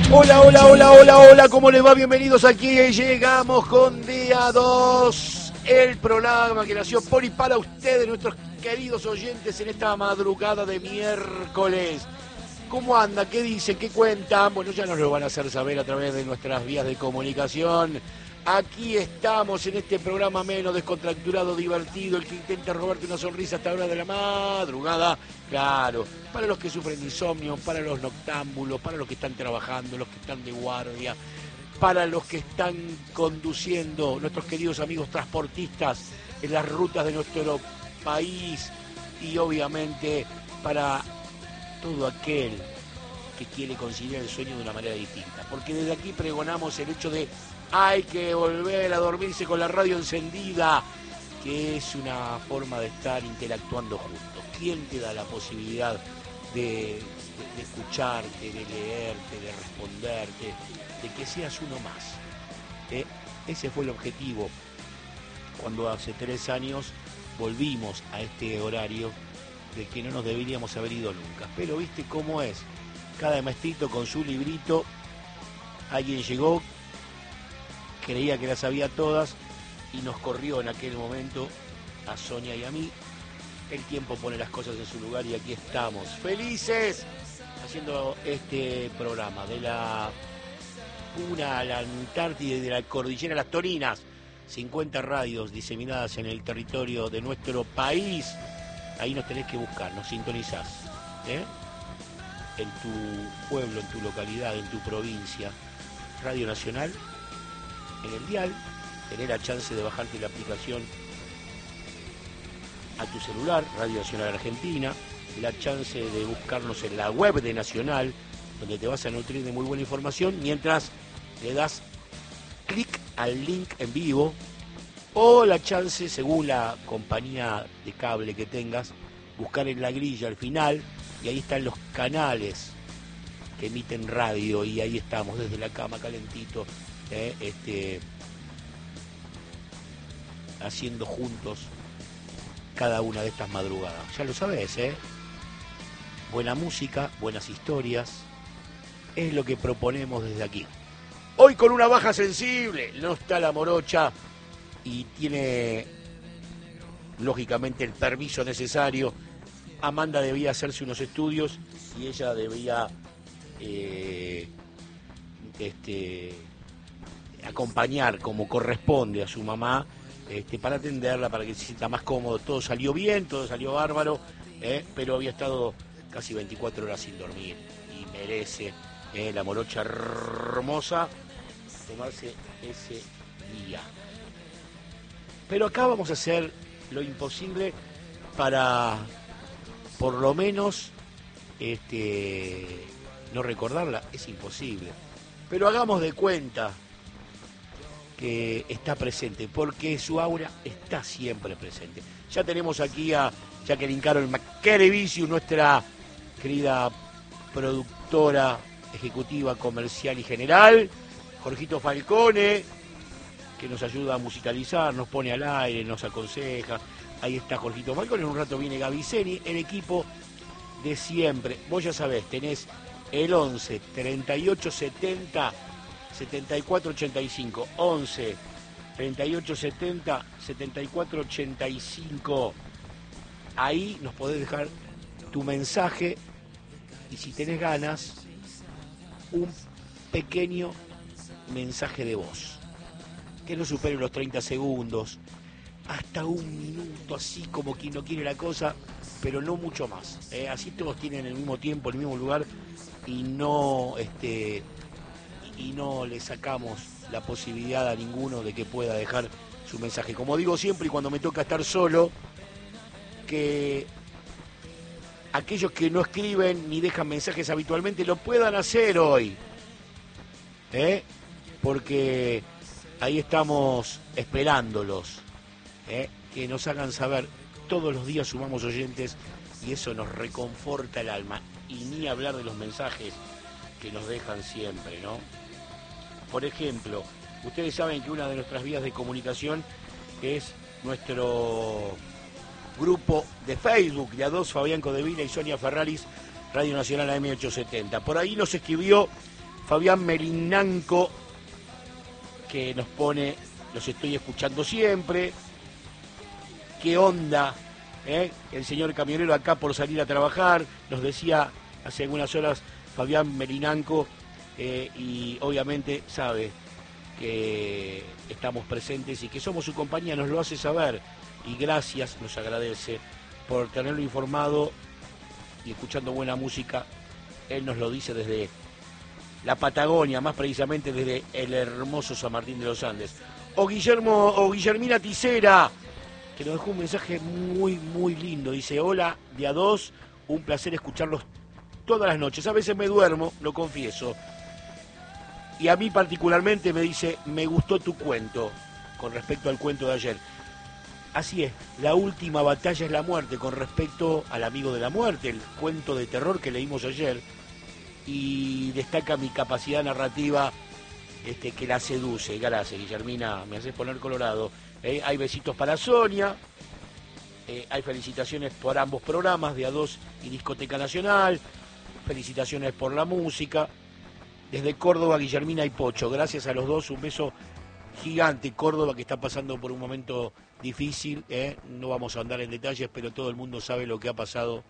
Hola, hola, hola, hola, hola, ¿cómo les va? Bienvenidos aquí. Llegamos con Día 2, el programa que nació por y para ustedes, nuestros queridos oyentes, en esta madrugada de miércoles. ¿Cómo anda? ¿Qué dicen? ¿Qué cuentan? Bueno, ya nos lo van a hacer saber a través de nuestras vías de comunicación. Aquí estamos en este programa menos descontracturado, divertido, el que intenta robarte una sonrisa hasta la hora de la madrugada. Claro, para los que sufren insomnio, para los noctámbulos, para los que están trabajando, los que están de guardia, para los que están conduciendo, nuestros queridos amigos transportistas en las rutas de nuestro país, y obviamente para todo aquel que quiere conciliar el sueño de una manera distinta. Porque desde aquí pregonamos el hecho de hay que volver a dormirse con la radio encendida, que es una forma de estar interactuando juntos. ¿Quién te da la posibilidad de escucharte, de leerte, de responderte, de que seas uno más? Ese fue el objetivo cuando hace 3 años volvimos a este horario de que no nos deberíamos haber ido nunca. Pero viste cómo es. Cada maestrito con su librito, alguien llegó, creía que las sabía todas y nos corrió en aquel momento a Sonia y a mí. El tiempo pone las cosas en su lugar y aquí estamos, felices, haciendo este programa de la Puna a la Antártida y de la Cordillera a las Torinas. 50 radios diseminadas en el territorio de nuestro país. Ahí nos tenés que buscar, nos sintonizás, en tu pueblo, en tu localidad, en tu provincia. Radio Nacional, en el dial, tenés la chance de bajarte la aplicación a tu celular, Radio Nacional Argentina, la chance de buscarnos en la web de Nacional, donde te vas a nutrir de muy buena información, mientras le das clic al link en vivo, o la chance, según la compañía de cable que tengas, buscar en la grilla al final, y ahí están los canales que emiten radio, y ahí estamos desde la cama calentito, haciendo juntos cada una de estas madrugadas. Ya lo sabés, buena música, buenas historias, es lo que proponemos desde aquí. Hoy con una baja sensible, no está la morocha y tiene lógicamente el permiso necesario. Amanda debía hacerse unos estudios y ella debía acompañar como corresponde a su mamá, para atenderla, para que se sienta más cómodo. Todo salió bien, todo salió bárbaro, pero había estado casi 24 horas sin dormir y merece, la morocha hermosa, tomarse ese día. Pero acá vamos a hacer lo imposible para, por lo menos, no recordarla. Es imposible, pero hagamos de cuenta que está presente, porque su aura está siempre presente. Ya tenemos aquí a Jacqueline Carol Maccherevicius, nuestra querida productora ejecutiva, comercial y general, Jorgito Falcone, que nos ayuda a musicalizar, nos pone al aire, nos aconseja. Ahí está Jorgito Falcone, en un rato viene Gaviceni, el equipo de siempre. Vos ya sabés, tenés el 11 38 70 74 85, 11 38 70 74 85. Ahí nos podés dejar tu mensaje y, si tenés ganas, un pequeño mensaje de voz que no supere los 30 segundos, hasta 1 minuto, así como quien no quiere la cosa, pero no mucho más, así todos tienen el mismo tiempo, el mismo lugar, y no le sacamos la posibilidad a ninguno de que pueda dejar su mensaje. Como digo siempre, y cuando me toca estar solo, que aquellos que no escriben ni dejan mensajes habitualmente lo puedan hacer hoy, porque ahí estamos esperándolos, que nos hagan saber. Todos los días sumamos oyentes y eso nos reconforta el alma, y ni hablar de los mensajes que nos dejan siempre, ¿no? Por ejemplo, ustedes saben que una de nuestras vías de comunicación es nuestro grupo de Facebook de A2, Fabián Codevila y Sonia Ferraris, Radio Nacional AM870. Por ahí nos escribió Fabián Melinanco, que nos pone, los estoy escuchando siempre. ¿Qué onda? El señor camionero acá por salir a trabajar, nos decía hace algunas horas Fabián Melinanco, y obviamente sabe que estamos presentes y que somos su compañía, nos lo hace saber, y gracias, nos agradece por tenerlo informado y escuchando buena música. Él nos lo dice desde la Patagonia, más precisamente desde el hermoso San Martín de los Andes. O Guillermina Ticera, que nos dejó un mensaje muy, muy lindo. Dice: hola, de a dos, un placer escucharlos todas las noches. A veces me duermo, lo confieso. Y a mí particularmente me dice: me gustó tu cuento, con respecto al cuento de ayer. Así es, la última batalla es la muerte, con respecto al amigo de la muerte, el cuento de terror que leímos ayer. Y destaca mi capacidad narrativa, que la seduce. Gracias, Guillermina, me haces poner colorado. Hay besitos para Sonia, hay felicitaciones por ambos programas, de A2 y Discoteca Nacional, felicitaciones por la música. Desde Córdoba, Guillermina y Pocho, gracias a los dos, un beso gigante. Córdoba, que está pasando por un momento difícil, no vamos a andar en detalles, pero todo el mundo sabe lo que ha pasado,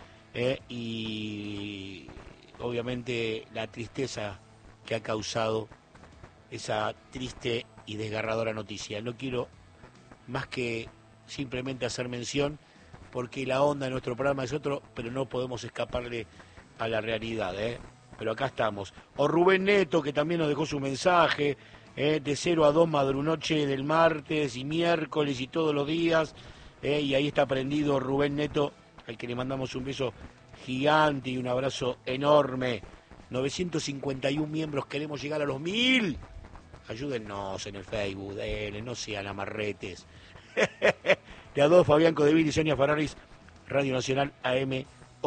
y obviamente la tristeza que ha causado esa triste y desgarradora noticia. No quiero más que simplemente hacer mención, porque la onda de nuestro programa es otro, pero no podemos escaparle a la realidad, pero acá estamos. O Rubén Neto, que también nos dejó su mensaje, de 0 a 2 madrunoche del martes y miércoles y todos los días, y ahí está prendido Rubén Neto, al que le mandamos un beso gigante y un abrazo enorme. 951 miembros, queremos llegar a los 1000. Ayúdennos en el Facebook, no sean amarretes. De a dos, Fabián Codevil y Sonia Ferraris, Radio Nacional AM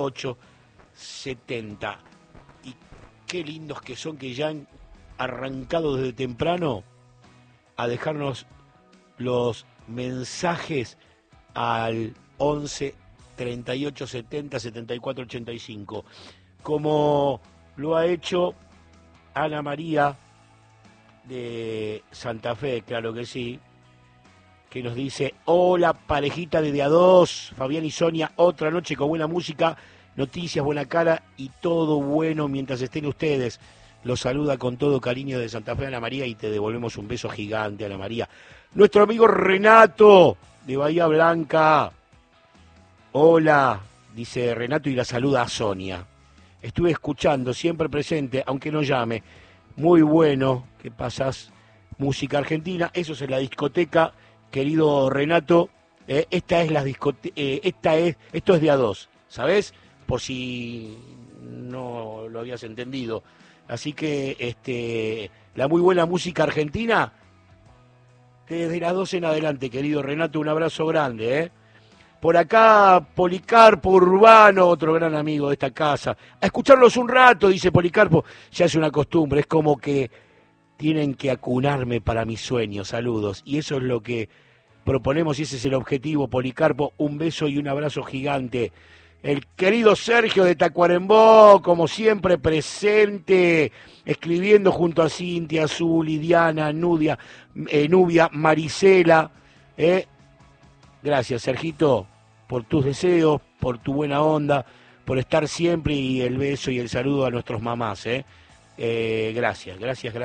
870. Y qué lindos que son, que ya han arrancado desde temprano a dejarnos los mensajes al 11 38 70 74 85, como lo ha hecho Ana María de Santa Fe, claro que sí, que nos dice: hola parejita de a dos, Fabián y Sonia, otra noche con buena música, noticias, buena cara y todo bueno mientras estén ustedes. Los saluda con todo cariño de Santa Fe, Ana María, y te devolvemos un beso gigante, Ana María. Nuestro amigo Renato de Bahía Blanca: hola, dice Renato, y la saluda a Sonia. Estuve escuchando, siempre presente, aunque no llame. Muy bueno que pasas música argentina. Eso es en la discoteca, querido Renato. Esta es la discoteca, esto es de a dos, ¿sabes? Por si no lo habías entendido. Así que la muy buena música argentina desde las 12 en adelante, querido Renato, un abrazo grande, Por acá, Policarpo Urbano, otro gran amigo de esta casa. A escucharlos un rato, dice Policarpo, ya es una costumbre, es como que tienen que acunarme para mis sueños. Saludos. Y eso es lo que proponemos y ese es el objetivo, Policarpo. Un beso y un abrazo gigante. El querido Sergio de Tacuarembó, como siempre presente, escribiendo junto a Cintia, Azul, Lidiana, Nubia, Marisela. Gracias, Sergito, por tus deseos, por tu buena onda, por estar siempre, y el beso y el saludo a nuestros mamás. Gracias.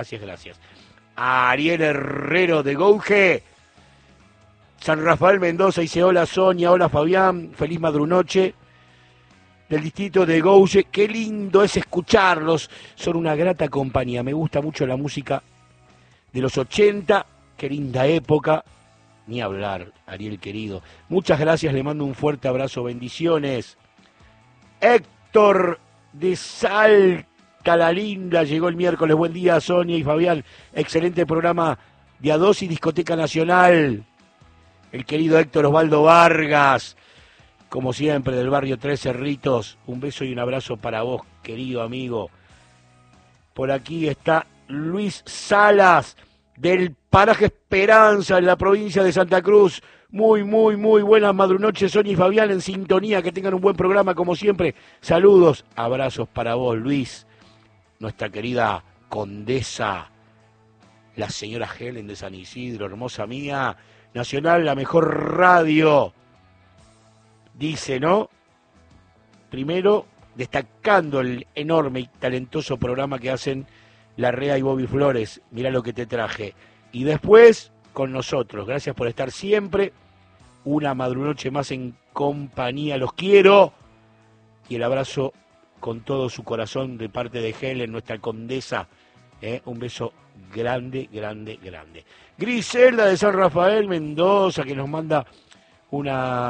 A Ariel Herrero de Gouge, San Rafael Mendoza, dice: hola Sonia, hola Fabián, feliz madrunoche. Del distrito de Gouge, qué lindo es escucharlos, son una grata compañía, me gusta mucho la música de los 80, qué linda época, ni hablar, Ariel querido. Muchas gracias, le mando un fuerte abrazo, bendiciones. Héctor de Salta la Linda, llegó el miércoles, buen día Sonia y Fabián, excelente programa de A2 y Discoteca Nacional. El querido Héctor Osvaldo Vargas, como siempre, del barrio Tres Cerritos, un beso y un abrazo para vos, querido amigo. Por aquí está Luis Salas, del paraje Esperanza, en la provincia de Santa Cruz. Muy buenas madrunoches, Sonia y Fabián, en sintonía, que tengan un buen programa, como siempre. Saludos, abrazos para vos, Luis, nuestra querida condesa, la señora Helen de San Isidro, hermosa mía. Nacional, la mejor radio, dice, ¿no? Primero, destacando el enorme y talentoso programa que hacen La Rea y Bobby Flores. Mirá lo que te traje. Y después, con nosotros. Gracias por estar siempre. Una madrunoche más en compañía. Los quiero. Y el abrazo con todo su corazón de parte de Helen, nuestra condesa. Un beso grande, grande, grande. Griselda de San Rafael, Mendoza, que nos manda un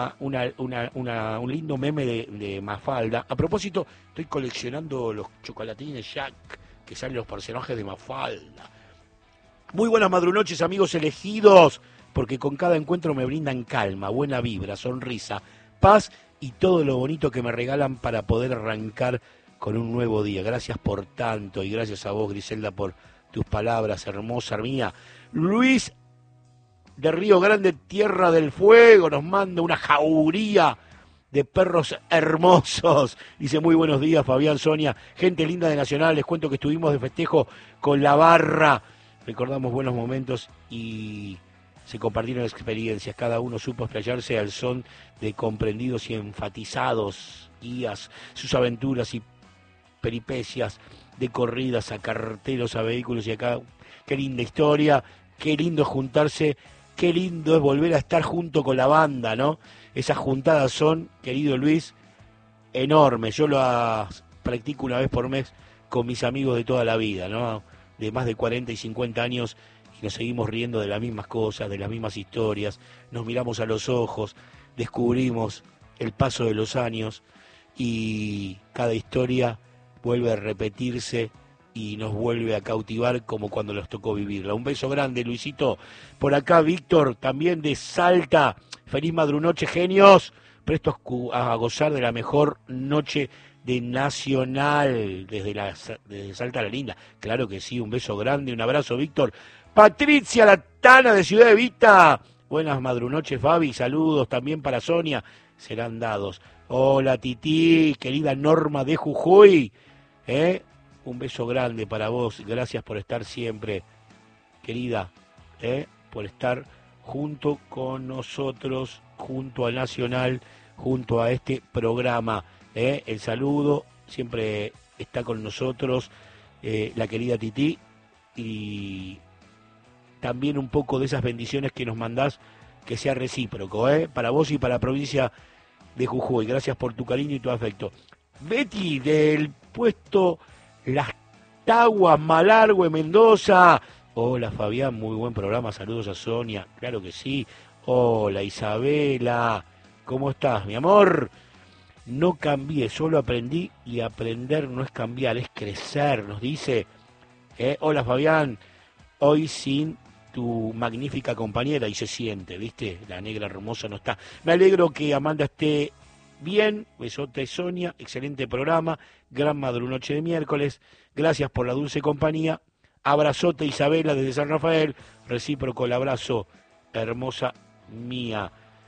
lindo meme de Mafalda. A propósito, estoy coleccionando los chocolatines Jack, que salen los personajes de Mafalda. Muy buenas madrunoches, amigos elegidos, porque con cada encuentro me brindan calma, buena vibra, sonrisa, paz y todo lo bonito que me regalan para poder arrancar con un nuevo día. Gracias por tanto y gracias a vos, Griselda, por tus palabras, hermosa mía. Luis de Río Grande, Tierra del Fuego, nos manda una jauría de perros hermosos. Dice, muy buenos días, Fabián, Sonia, gente linda de Nacional. Les cuento que estuvimos de festejo con la barra. Recordamos buenos momentos y se compartieron experiencias. Cada uno supo explayarse al son de comprendidos y enfatizados guías, sus aventuras y peripecias de corridas a carteros, a vehículos y acá. Qué linda historia, qué lindo juntarse. Qué lindo es volver a estar junto con la banda, ¿no? Esas juntadas son, querido Luis, enormes. Yo las practico una vez por mes con mis amigos de toda la vida, ¿no? De más de 40 y 50 años y nos seguimos riendo de las mismas cosas, de las mismas historias. Nos miramos a los ojos, descubrimos el paso de los años y cada historia vuelve a repetirse y nos vuelve a cautivar como cuando nos tocó vivirla. Un beso grande, Luisito. Por acá, Víctor, también de Salta. Feliz madrunoche, genios. Prestos a gozar de la mejor noche de Nacional. Desde Salta la Linda. Claro que sí, un beso grande, un abrazo, Víctor. Patricia Latana, de Ciudad Evita. Buenas madrunoches, Fabi. Saludos también para Sonia. Serán dados. Hola, Tití, querida Norma de Jujuy. Un beso grande para vos, gracias por estar siempre, querida, por estar junto con nosotros, junto a Nacional, junto a este programa. El saludo, siempre está con nosotros la querida Tití y también un poco de esas bendiciones que nos mandás, que sea recíproco, para vos y para la provincia de Jujuy. Gracias por tu cariño y tu afecto. Betty, del puesto Las Taguas, Malargüe, Mendoza. Hola, Fabián, muy buen programa. Saludos a Sonia, claro que sí. Hola, Isabela, ¿cómo estás, mi amor? No cambié, solo aprendí y aprender no es cambiar, es crecer, nos dice. Hola, Fabián, hoy sin tu magnífica compañera, y se siente, ¿viste? La negra hermosa no está. Me alegro que Amanda esté bien, besote Sonia, excelente programa, gran madrunoche de miércoles, gracias por la dulce compañía, abrazote Isabela desde San Rafael, recíproco el abrazo, hermosa mía.